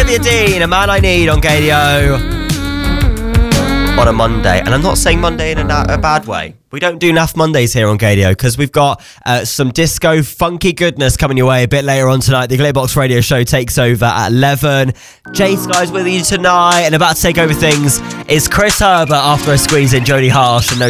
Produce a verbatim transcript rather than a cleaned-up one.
Olivia Dean, A Man I Need on Gadio on a Monday. And I'm not saying Monday in a, na- a bad way. We don't do Naff Mondays here on Gadio because we've got uh, some disco funky goodness coming your way a bit later on tonight. The Glitterbox Radio Show takes over at eleven. Jay Sky's with you tonight, and about to take over things is Chris Herbert after a squeeze in Jodie Harsh and No